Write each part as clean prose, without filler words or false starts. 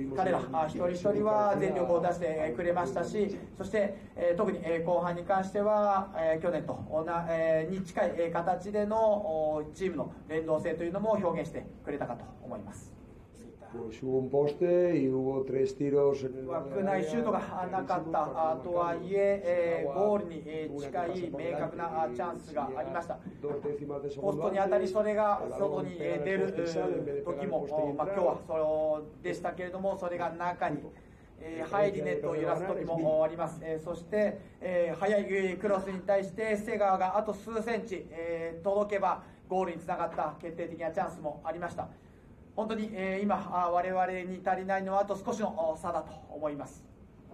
彼ら一人一人は全力を出してくれましたし、そして、特に後半に関しては、去年とに近い形でのチームの連動性というのも表現してくれたかと思います。枠内シュートがなかったとはいえ、ゴールに近い明確なチャンスがありました。ポストに当たり、それが外に出る時も、今日はそうでしたけれども、それが中に入りネットを揺らす時もあります。そして、速いクロスに対して瀬川があと数センチ届けばゴールにつながった決定的なチャンスもありました。本当に、今我々に足りないのはあと少しの差だと思います。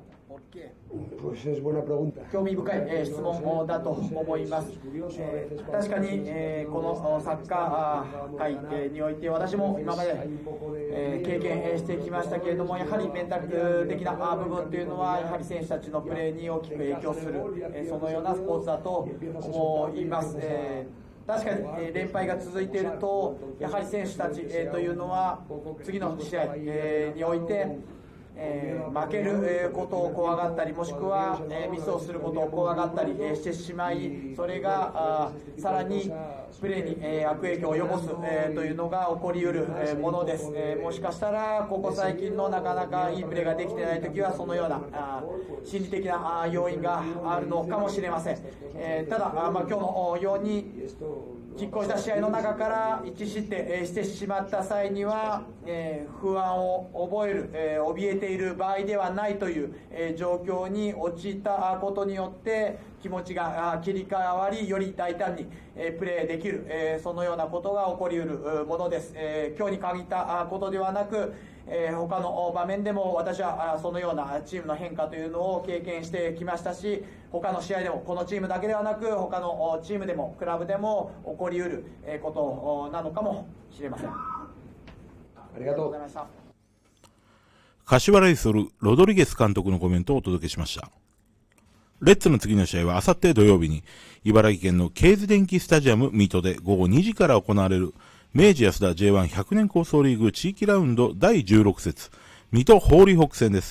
興味深い質問だと思います。確かにこのサッカー界において私も今まで経験してきましたけれども、やはりメンタル的な部分というのはやはり選手たちのプレーに大きく影響するそのようなスポーツだと思います。確かに連敗が続いていると、やはり選手たちというのは次の試合において負けることを怖がったり、もしくはミスをすることを怖がったりしてしまい、それがさらにプレーに悪影響を及ぼすというのが起こりうるものです。もしかしたらここ最近のなかなかいいプレーができていないときはそのような心理的な要因があるのかもしれません。ただ、今日のように拮抗した試合の中から1失点してしまった際には不安を覚える、怯えている場合ではないという状況に陥ったことによって気持ちが切り替わり、より大胆にプレーできる、そのようなことが起こりうるものです。今日に限ったことではなく、他の場面でも私はそのようなチームの変化というのを経験してきましたし、他の試合でもこのチームだけではなく他のチームでもクラブでも起こりうることなのかもしれません。ありがとうございました。 柏レイソルロドリゲス監督のコメントをお届けしました。レッツの次の試合はあさって土曜日に茨城県のケーズ電機スタジアム水戸で午後2時から行われる明治安田 J1100 年構想リーグ地域ラウンド第16節水戸ホーリーホック戦です。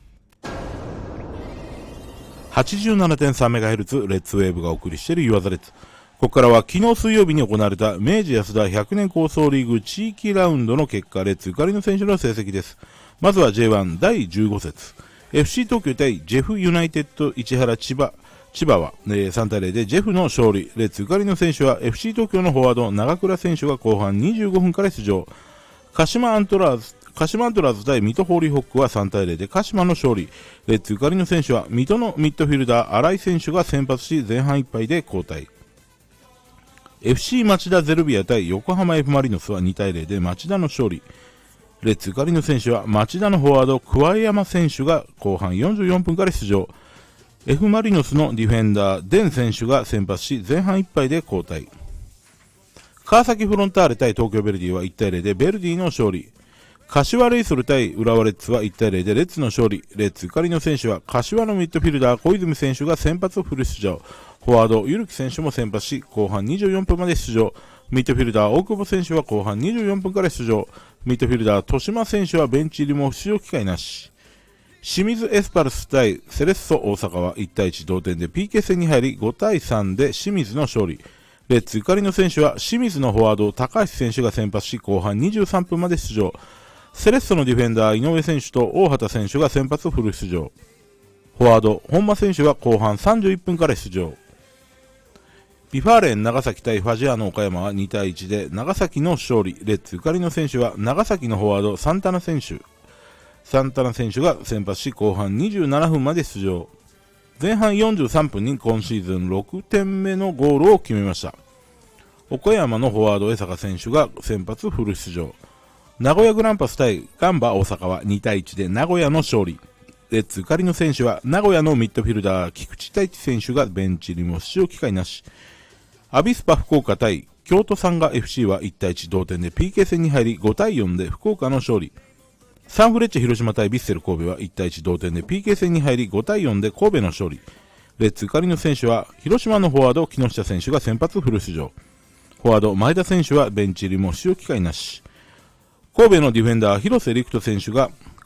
87.3MHz レッツウェーブがお送りしているユアザレッツ。ここからは昨日水曜日に行われた明治安田100年構想リーグ地域ラウンドの結果、レッツゆかりの選手の成績です。まずは J1 第15節 FC 東京対ジェフユナイテッド市原千葉は、3対0でジェフの勝利。レッツゆかりの選手は FC 東京のフォワード長倉選手が後半25分から出場。鹿島アントラーズ対水戸ホーリーホックは3対0で鹿島の勝利。レッツゆかりの選手は水戸のミッドフィルダー新井選手が先発し前半いっぱいで交代。FC 町田ゼルビア対横浜 F マリノスは2対0で町田の勝利。レッツゆかりの選手は町田のフォワード桑山選手が後半44分から出場。F マリノスのディフェンダーデン選手が先発し前半いっぱいで交代。川崎フロンターレ対東京ベルディは1対0でベルディの勝利。柏レイソル対浦和レッズは1対0でレッズの勝利。レッズゆかりの選手は柏のミッドフィルダー小泉選手が先発フル出場。フォワードゆるき選手も先発し後半24分まで出場。ミッドフィルダー大久保選手は後半24分から出場。ミッドフィルダー豊島選手はベンチ入りも出場機会なし。清水エスパルス対セレッソ大阪は1対1同点で PK 戦に入り5対3で清水の勝利。レッツゆかりの選手は清水のフォワード高橋選手が先発し後半23分まで出場。セレッソのディフェンダー井上選手と大畑選手が先発フル出場。フォワード本間選手は後半31分から出場。ビファーレン長崎対ファジアーノ岡山は2対1で長崎の勝利。レッツゆかりの選手は長崎のフォワードサンタナ選手が先発し後半27分まで出場。前半43分に今シーズン6点目のゴールを決めました。岡山のフォワード江坂選手が先発フル出場。名古屋グランパス対ガンバ大阪は2対1で名古屋の勝利。レッツゆかりの選手は名古屋のミッドフィルダー菊池太一選手がベンチにも出場機会なし。アビスパ福岡対京都サンガ FC は1対1同点で PK 戦に入り5対4で福岡の勝利。サンフレッチェ広島対ヴィッセル神戸は1対1同点で PK 戦に入り5対4で神戸の勝利。レッツゆかりの選手は広島のフォワード木下選手が先発フル出場。フォワード前田選手はベンチ入りも出場機会なし。神戸のディフェンダー広瀬陸斗選手が